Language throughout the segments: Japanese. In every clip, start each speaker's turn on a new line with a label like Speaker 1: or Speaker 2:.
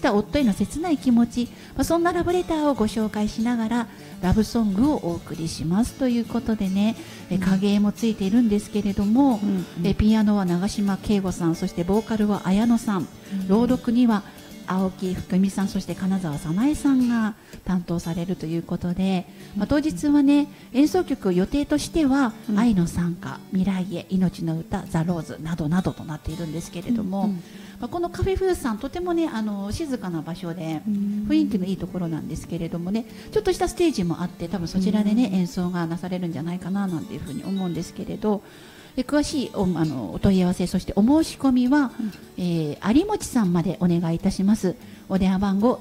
Speaker 1: した夫への切ない気持ち、そんなラブレターをご紹介しながらラブソングをお送りしますということでね、影絵もついているんですけれども、ピアノは長島圭吾さん、そしてボーカルは綾野さん、朗読には青木福美さん、そして金沢早苗さんが担当されるということで、当日はね、演奏曲予定としては、愛の賛歌、未来へ、命の歌、ザ・ローズなどなどとなっているんですけれども、このカフェフーさん、とてもね静かな場所で雰囲気のいいところなんですけれどもね、ちょっとしたステージもあって、多分そちらでね、演奏がなされるんじゃないかななんていうふうに思うんですけれど、詳しいお問い合わせ、そしてお申し込みは、有持さんまでお願いいたします。お電話番号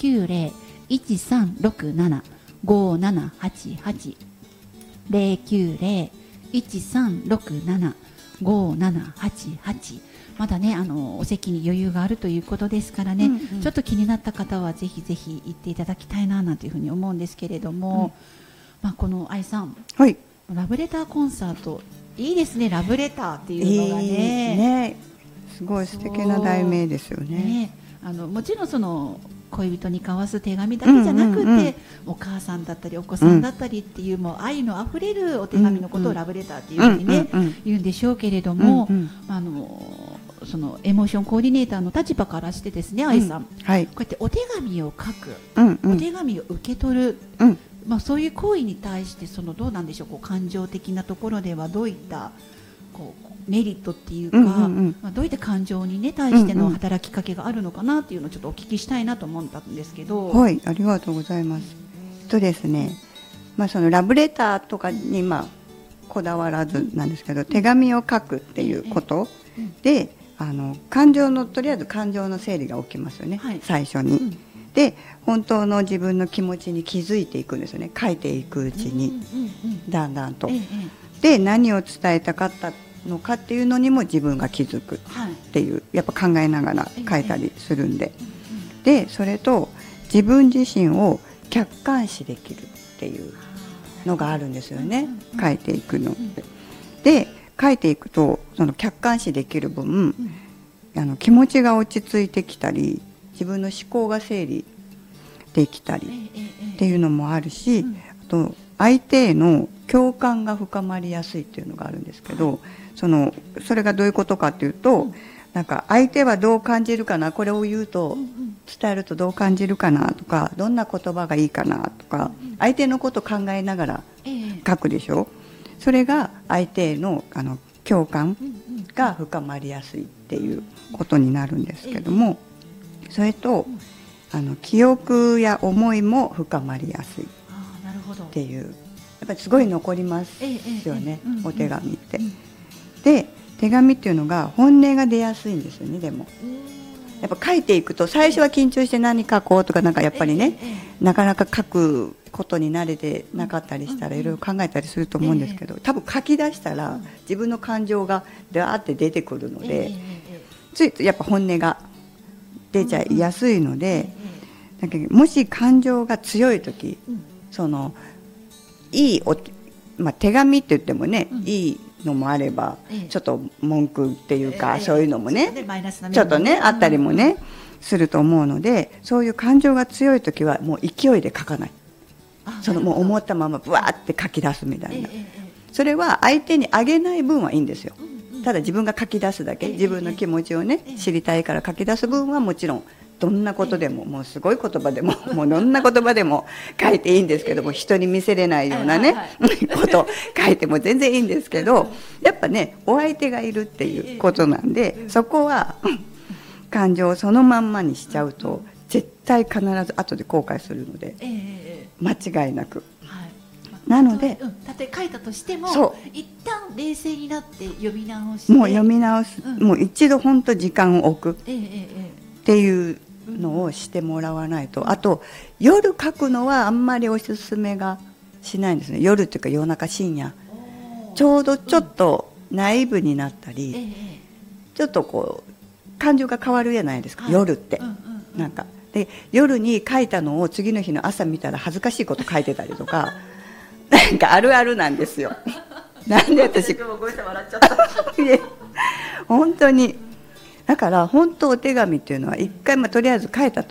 Speaker 1: 090-1367-5788 090-1367-5788。まだねお席に余裕があるということですからね、ちょっと気になった方はぜひぜひ行っていただきたいななんていうふうに思うんですけれども、この愛さん、
Speaker 2: はい、
Speaker 1: ラブレターコンサートいいですね。ラブレターっていうのが ね
Speaker 2: すごい素敵な題名ですよね。
Speaker 1: もちろんその恋人に交わす手紙だけじゃなくて、お母さんだったりお子さんだったりっていう、もう愛のあふれるお手紙のことをラブレターっていうふうにね、言うんでしょうけれども、そのエモーションコーディネーターの立場からしてですね、愛さん、こうやってお手紙を書く、お手紙を受け取る、そういう行為に対してどうなんでしょう、感情的なところではどういったメリットっていうか、どういった感情に、ね、対しての働きかけがあるのかなっていうのをちょっとお聞きしたいなと思ったんですけど。
Speaker 2: はい、ありがとうございます。ですね、そのラブレターとかにこだわらずなんですけど、手紙を書くっていうことで、感情のとりあえず感情の整理が起きますよね、最初に。で、本当の自分の気持ちに気づいていくんですよね、書いていくうちに、だんだんと。で、何を伝えたかったのかっていうのにも自分が気づくっていう、やっぱ考えながら書いたりするんで、でそれと自分自身を客観視できるっていうのがあるんですよね、書いていくので。書いていくと、その客観視できる分、気持ちが落ち着いてきたり、自分の思考が整理できたりっていうのもあるし、あと相手への共感が深まりやすいっていうのがあるんですけど、それがどういうことかっていうと、なんか相手はどう感じるかな、これを言うと伝えるとどう感じるかなとか、どんな言葉がいいかなとか、相手のことを考えながら書くでしょ。それが相手への共感が深まりやすいっていうことになるんですけども、それと記憶や思いも深まりやすいっていう、やっぱりすごい残りますよね、お手紙って。で、手紙っていうのが本音が出やすいんですよね。でもやっぱ書いていくと、最初は緊張して何書こうとか、なんかやっぱりね、なかなか書くことに慣れてなかったりしたらいろいろ考えたりすると思うんですけど、多分書き出したら自分の感情がダーって出てくるので、ついやっぱ本音が出ちゃいやすいので、だけどもし感情が強い時、いい手紙って言ってもね、いいのもあれば、ちょっと文句っていうか、そういうのもね、ちょっとねあったりもねすると思うので、そういう感情が強い時はもう勢いで書かない、もう思ったままブワーって書き出すみたいな、それは相手にあげない分はいいんですよ。ただ自分が書き出すだけ、自分の気持ちをね知りたいから書き出す分はもちろんどんなことでも、もうすごい言葉でももうどんな言葉でも書いていいんですけども、人に見せれないようなねこと書いても全然いいんですけど、やっぱねお相手がいるっていうことなんで、そこは感情をそのまんまにしちゃうと絶対必ず後で後悔するので、間違いなく。なので、
Speaker 1: たとえ書いたとしても、一旦冷静になって読み直して、
Speaker 2: もう読み直す、もう一度本当時間を置くっていうのをしてもらわないと。あと夜書くのはあんまりおすすめがしないんですね。夜っていうか夜中、深夜、ちょうどちょっとナイーブになったり、ちょっと感情が変わるじゃないですか、夜って。なんかで夜に書いたのを次の日の朝見たら恥ずかしいこと書いてたりとかなんかあるあるなんですよ。なんで私
Speaker 1: ごめんなさい、笑っちゃった
Speaker 2: 本当にだから本当お手紙っていうのは一回とりあえず書いた